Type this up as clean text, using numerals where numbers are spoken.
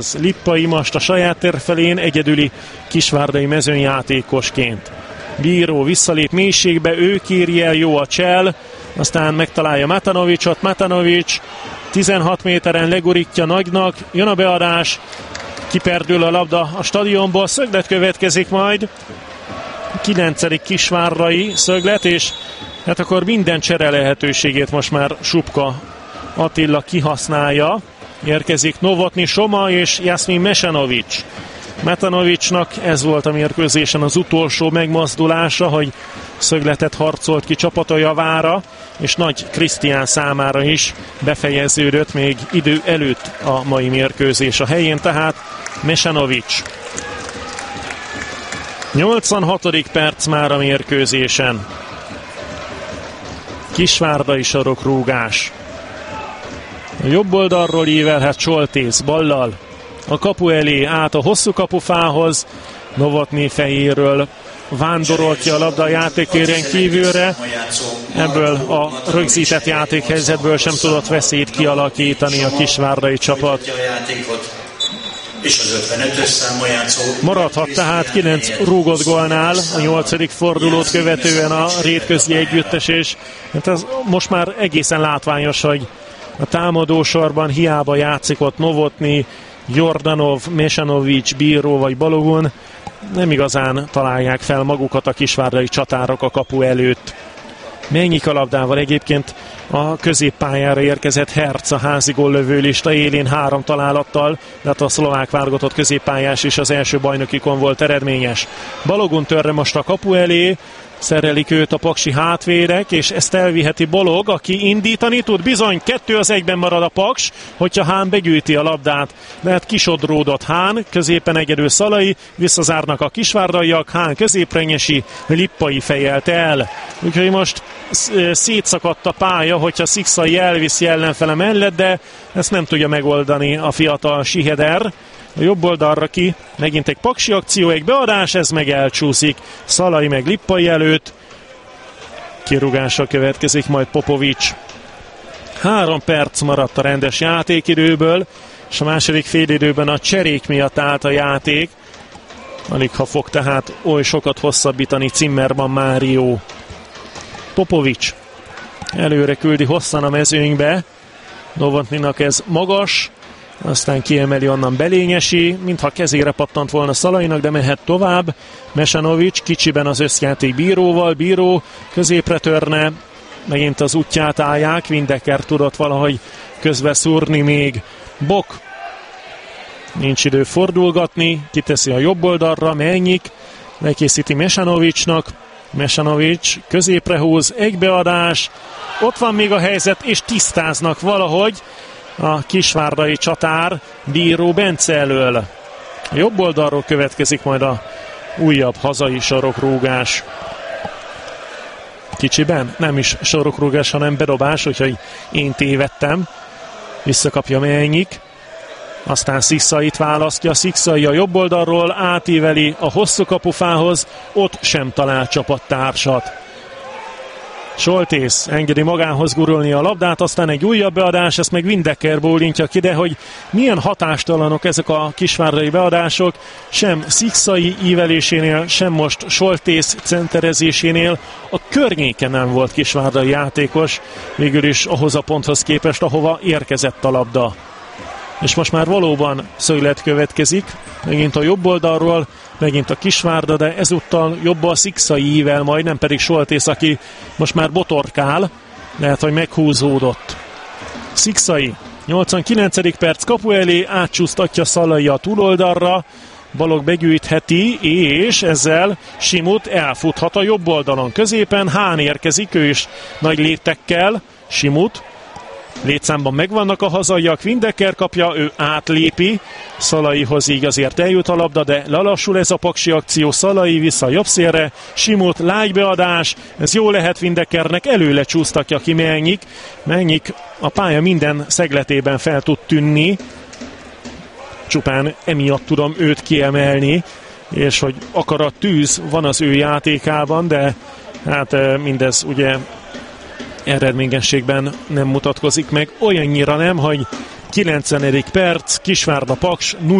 Lippai most a saját tér felén egyedüli kisvárdai mezőnyjátékosként. Bíró visszalép mélységbe, ő kéri el, jó a csel, aztán megtalálja Matanovicsot, Matanovics 16 méteren legurítja Nagynak, jön a beadás, kiperdül a labda a stadionból, szöglet következik majd, 9. kisvárrai szöglet, és hát akkor minden csere lehetőségét most már Supka Attila kihasználja. Érkezik Novotny, Soma és Jasmin Mesanovics. Matanovicsnak ez volt a mérkőzésen az utolsó megmozdulása, hogy szögletet harcolt ki csapata javára, és Nagy Krisztián számára is befejeződött még idő előtt a mai mérkőzés a helyén, tehát Mesanovics. 86. perc már a mérkőzésen. Kisvárdai sarokrúgás. A jobb oldalról ívelhet Soltész ballal a kapu elé, át a hosszú kapufához. Novotny fejéről vándorolt ki a labda a játékéren kívülre. Ebből a rögzített játékhelyzetből sem tudott veszélyt kialakítani a kisvárdai csapat. És az 55-ös számmal játszó. Maradhat tehát 9 rúgott gólnál a 8. fordulót követően a rétközi együttes, és hát ez most már egészen látványos, hogy a támadósorban hiába játszik ott Novotny, Jordanov, Mesanovics, Bíró vagy Balogun, nem igazán találják fel magukat a kisvárdai csatárok a kapu előtt. Mennyik a labdával egyébként a középpályára érkezett Herc a házi góllövő lista élén 3 találattal, de hát a szlovák válogatott középpályás is az első bajnokikon volt eredményes. Balogun törre most a kapu elé, szerelik őt a paksi hátvédek, és ezt elviheti Balog, aki indítani tud, bizony 2-1 marad a Paks, hogyha Hán begyűjti a labdát, de hát kisodródott Hán, középen egyedül Szalai, visszazárnak a kisvárdaiak, Hán középre nyesi, Lippai fejelte el. Úgyhogy most szétszakadt a pálya, hogyha Szikszai elviszi ellenfele mellett, de ezt nem tudja megoldani a fiatal Siheder. A jobb oldalra ki, megint egy paksi akció, egy beadás, ez meg elcsúszik. Szalai meg Lippai előtt. Kirúgása következik majd Popovics. 3 perc maradt a rendes játékidőből, és a második félidőben a cserék miatt állt a játék. Alig ha fog tehát oly sokat hosszabbítani Zimmermann Mário. Popovics előre küldi hosszan a mezőnybe. Novotnynak ez magas, aztán kiemeli onnan Belényesi, mintha kezére pattant volna Szalainak, de mehet tovább. Mesanovics kicsiben az összjáték Bíróval, Bíró középre törne, megint az útját állják, Windecker tudott valahogy közbeszúrni még. Bok, nincs idő fordulgatni, kiteszi a jobb oldalra, Mennyik, lekészíti Mesanovicsnak, Mesanovics középre húz, egy beadás, ott van még a helyzet, és tisztáznak valahogy a kisvárdai csatár Bíró Bence elől. A jobb oldalról következik majd a újabb hazai sarokrúgás. Kicsiben nem is sarokrúgás, hanem bedobás, úgyhogy én tévedtem. Visszakapja Mennyik. Aztán Szikszait választja, Szikszai a jobb oldalról átíveli a hosszú kapufához, ott sem talál csapattársat. Soltész engedi magához gurulni a labdát, aztán egy újabb beadás, ezt meg Windecker bólintja ki, de hogy milyen hatástalanok ezek a kisvárdai beadások, sem Szikszai ívelésénél, sem most Soltész centerezésénél a környéken nem volt kisvárdai játékos, végül is ahhoz a ponthoz képest, ahova érkezett a labda. És most már valóban szöglet következik, megint a jobb oldalról, megint a Kisvárda, de ezúttal jobb a Szikszai ível, majd nem pedig Soltész, aki most már botorkál, lehet, hogy meghúzódott. Szikszai, 89. perc kapu elé, átcsúsztatja Szalai a túloldalra, Balog begyűjtheti, és ezzel Simut elfuthat a jobb oldalon. Középen Hán érkezik, ő is nagy léptekkel, Simut. Létszámban megvannak a hazaiak, Windecker kapja, ő átlépi, Szalaihoz így azért eljut a labda, de lelassul ez a paksi akció, Szalai vissza a jobb szélre, Simut, lágybeadás, ez jó lehet Windeckernek, előle csúsztatja ki Mennyik. Mennyik a pálya minden szegletében fel tud tűnni, csupán emiatt tudom őt kiemelni, és hogy akarat, tűz van az ő játékában, de hát mindez ugye eredményességben nem mutatkozik meg, olyannyira nem, hogy 90. perc, Kisvárda Paks